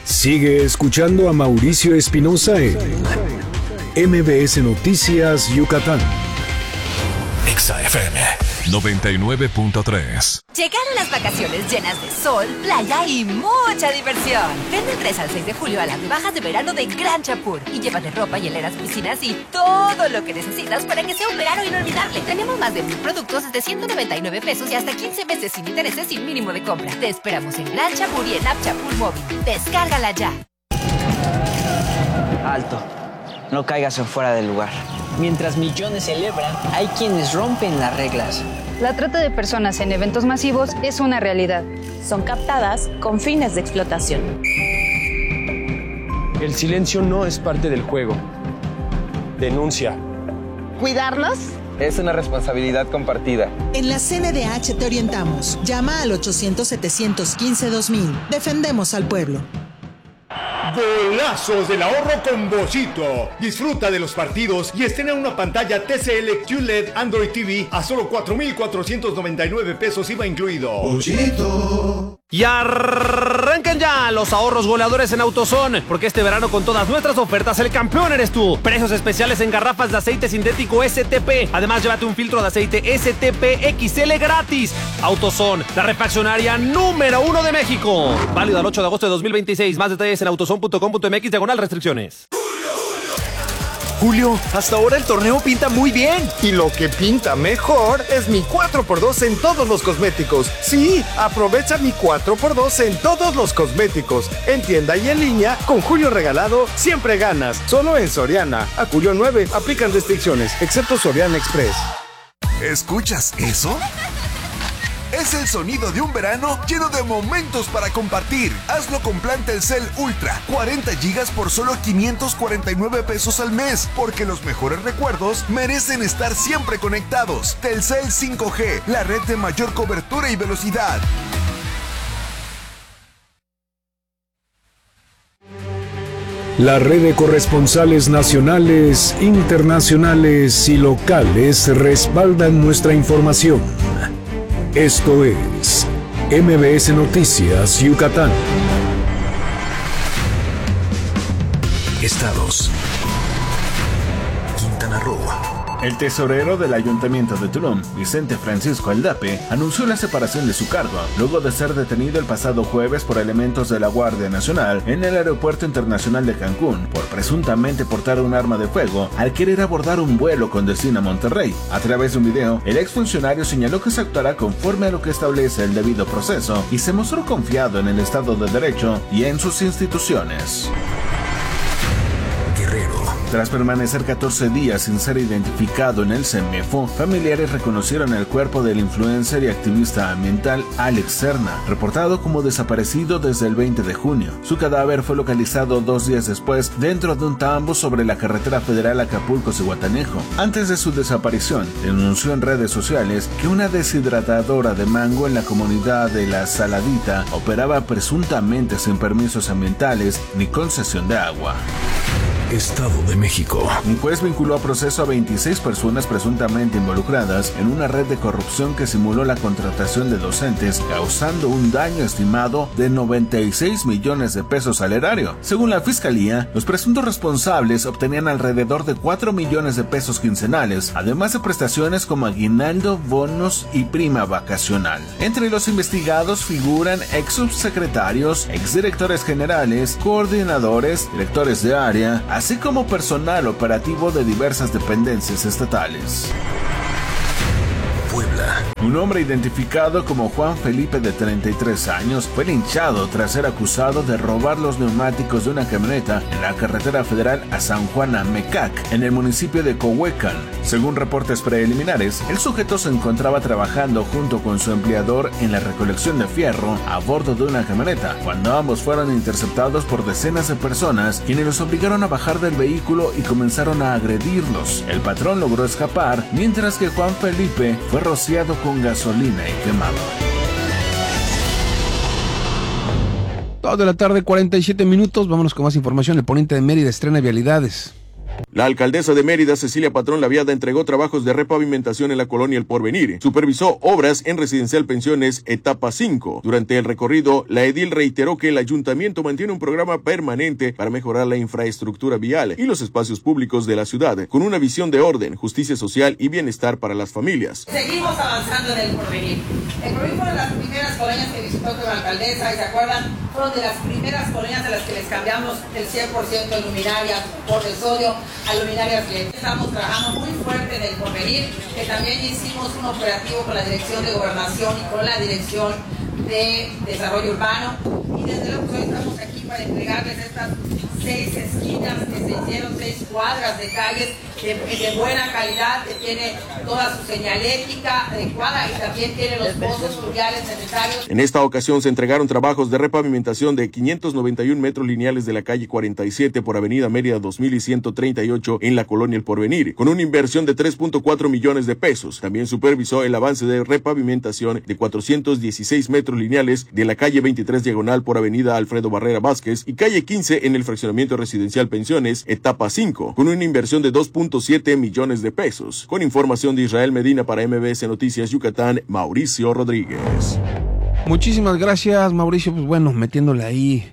Sigue escuchando a Mauricio Espinosa en MBS Noticias Yucatán. Exa FM 99.3. Llegaron las vacaciones llenas de sol, playa y mucha diversión. Ven del 3 al 6 de julio a las rebajas de verano de Gran Chapur y llévate ropa, hieleras, piscinas y todo lo que necesitas para que sea un verano inolvidable. Tenemos más de 1,000 productos desde 199 pesos y hasta 15 meses sin intereses sin mínimo de compra. Te esperamos en Gran Chapur y en App Chapur Móvil. Descárgala ya. Alto. No caigas en fuera del lugar. Mientras millones celebran, hay quienes rompen las reglas. La trata de personas en eventos masivos es una realidad. Son captadas con fines de explotación. El silencio no es parte del juego. Denuncia. ¿Cuidarlos? Es una responsabilidad compartida. En la CNDH te orientamos. Llama al 800-715-2000. Defendemos al pueblo. Golazos del ahorro con Bollito. Disfruta de los partidos y estrena una pantalla TCL QLED Android TV a solo 4,499 pesos IVA incluido. Bollito. Y arrancan ya los ahorros goleadores en AutoZone, porque este verano con todas nuestras ofertas el campeón eres tú. Precios especiales en garrafas de aceite sintético STP. Además, llévate un filtro de aceite STP XL gratis. AutoZone, la refaccionaria número 1 de México. Válido al 8 de agosto de 2026. Más detalles en autozone.com.mx/restricciones. Julio, hasta ahora el torneo pinta muy bien. Y lo que pinta mejor es mi 4x2 en todos los cosméticos. Sí, aprovecha mi 4x2 en todos los cosméticos. En tienda y en línea, con Julio regalado, siempre ganas. Solo en Soriana. A Julio 9, aplican restricciones, excepto Soriana Express. ¿Escuchas eso? Es el sonido de un verano lleno de momentos para compartir. Hazlo con plan Telcel Ultra, 40 gigas por solo 549 pesos al mes, porque los mejores recuerdos merecen estar siempre conectados. Telcel 5G, la red de mayor cobertura y velocidad. La red de corresponsales nacionales, internacionales y locales respaldan nuestra información. Esto es MBS Noticias Yucatán. Estados. Quintana Roo. El tesorero del Ayuntamiento de Tulum, Vicente Francisco Aldape, anunció la separación de su cargo, luego de ser detenido el pasado jueves por elementos de la Guardia Nacional en el Aeropuerto Internacional de Cancún, por presuntamente portar un arma de fuego al querer abordar un vuelo con destino a Monterrey. A través de un video, el exfuncionario señaló que se actuará conforme a lo que establece el debido proceso y se mostró confiado en el Estado de Derecho y en sus instituciones. Tras permanecer 14 días sin ser identificado en el CEMEFO, familiares reconocieron el cuerpo del influencer y activista ambiental Alex Serna, reportado como desaparecido desde el 20 de junio. Su cadáver fue localizado 2 días después dentro de un tambo sobre la carretera federal Acapulco-Zihuatanejo. Antes de su desaparición, denunció en redes sociales que una deshidratadora de mango en la comunidad de La Saladita operaba presuntamente sin permisos ambientales ni concesión de agua. Estado de México. Un juez vinculó a proceso a 26 personas presuntamente involucradas en una red de corrupción que simuló la contratación de docentes, causando un daño estimado de 96 millones de pesos al erario. Según la fiscalía, los presuntos responsables obtenían alrededor de 4 millones de pesos quincenales, además de prestaciones como aguinaldo, bonos y prima vacacional. Entre los investigados figuran ex subsecretarios, exdirectores generales, coordinadores, directores de área, así como personal operativo de diversas dependencias estatales. Puebla. Un hombre identificado como Juan Felipe de 33 años fue linchado tras ser acusado de robar los neumáticos de una camioneta en la carretera federal a San Juan Amecac, en el municipio de Cohuecan. Según reportes preliminares, el sujeto se encontraba trabajando junto con su empleador en la recolección de fierro a bordo de una camioneta, cuando ambos fueron interceptados por decenas de personas, quienes los obligaron a bajar del vehículo y comenzaron a agredirlos. El patrón logró escapar, mientras que Juan Felipe fue rociado con gasolina y quemado. 2 de la tarde, 47 minutos. Vámonos con más información. El poniente de Mérida estrena vialidades. La alcaldesa de Mérida, Cecilia Patrón Laviada, entregó trabajos de repavimentación en la colonia El Porvenir. Supervisó obras en Residencial Pensiones Etapa 5. Durante el recorrido, la edil reiteró que el ayuntamiento mantiene un programa permanente para mejorar la infraestructura vial y los espacios públicos de la ciudad, con una visión de orden, justicia social y bienestar para las familias. Seguimos avanzando en El Porvenir. El Porvenir fueron las primeras colonias que visitó con la alcaldesa, y se acuerdan, fueron de las primeras colonias a las que les cambiamos el 100% de luminarias por el sodio a luminarias LED. Estamos trabajando muy fuerte en El Porvenir, que también hicimos un operativo con la Dirección de Gobernación y con la Dirección de Desarrollo Urbano, y desde luego hoy estamos aquí para entregarles estas 6 esquinas que se hicieron, 6 cuadras de calles de buena calidad, que tiene toda su señalética adecuada y también tiene los pozos pluviales necesarios. En esta ocasión se entregaron trabajos de repavimentación de 591 metros lineales de la calle 47 por Avenida Mérida 2000 y 138 en la colonia El Porvenir, con una inversión de 3.4 millones de pesos. También supervisó el avance de repavimentación de 416 metros lineales de la calle 23 diagonal por Avenida Alfredo Barrera Vázquez y calle 15 en el fraccionamiento residencial Pensiones Etapa 5, con una inversión de 2.7 millones de pesos. Con información de Israel Medina para MBS Noticias Yucatán, Mauricio Rodríguez. Muchísimas gracias, Mauricio. Pues bueno, metiéndole ahí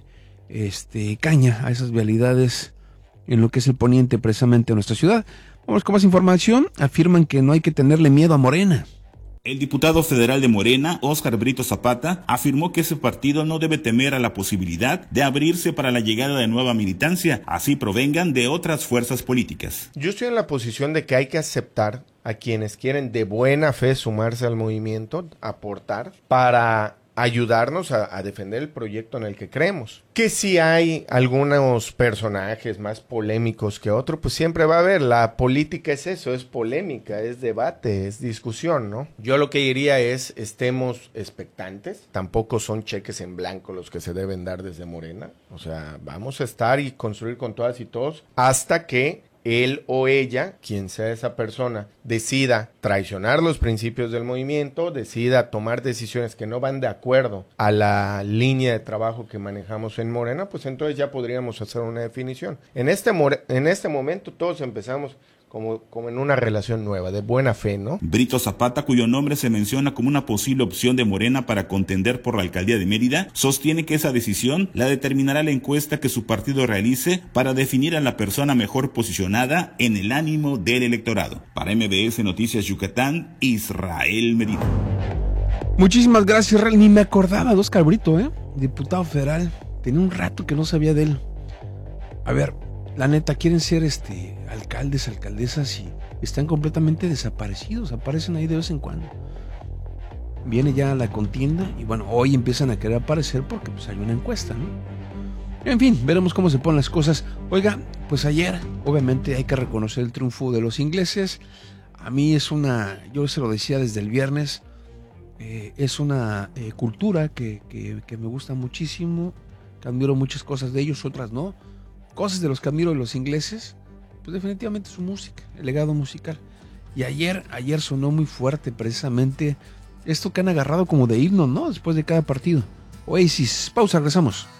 caña a esas vialidades en lo que es el poniente precisamente de nuestra ciudad. Vamos con más información. Afirman que no hay que tenerle miedo a Morena. El diputado federal de Morena, Óscar Brito Zapata, afirmó que ese partido no debe temer a la posibilidad de abrirse para la llegada de nueva militancia, así provengan de otras fuerzas políticas. Yo estoy en la posición de que hay que aceptar a quienes quieren de buena fe sumarse al movimiento, aportar, para ayudarnos a defender el proyecto en el que creemos. Que si hay algunos personajes más polémicos que otros, pues siempre va a haber. La política es eso, es polémica, es debate, es discusión, ¿no? Yo lo que diría es, estemos expectantes. Tampoco son cheques en blanco los que se deben dar desde Morena. O sea, vamos a estar y construir con todas y todos hasta que él o ella, quien sea esa persona, decida traicionar los principios del movimiento, decida tomar decisiones que no van de acuerdo a la línea de trabajo que manejamos en Morena, pues entonces ya podríamos hacer una definición. En este momento todos empezamos como en una relación nueva, de buena fe, ¿no? Brito Zapata, cuyo nombre se menciona como una posible opción de Morena para contender por la alcaldía de Mérida, sostiene que esa decisión la determinará la encuesta que su partido realice para definir a la persona mejor posicionada en el ánimo del electorado. Para MBS Noticias Yucatán, Israel Medina. Muchísimas gracias, Israel. Ni me acordaba de Óscar Brito, diputado federal. Tenía un rato que no sabía de él. A ver, la neta, quieren ser alcaldes, alcaldesas y están completamente desaparecidos, aparecen ahí de vez en cuando. Viene ya la contienda y bueno, hoy empiezan a querer aparecer porque pues hay una encuesta, ¿no? En fin, veremos cómo se ponen las cosas. Oiga, pues ayer, obviamente hay que reconocer el triunfo de los ingleses. A mí yo se lo decía desde el viernes, es una cultura que me gusta muchísimo, que admiro muchas cosas de ellos, otras no. Cosas de los que admiro de los ingleses, pues definitivamente su música, el legado musical. Y ayer sonó muy fuerte precisamente esto que han agarrado como de himno, ¿no? Después de cada partido. Oasis, pausa, regresamos.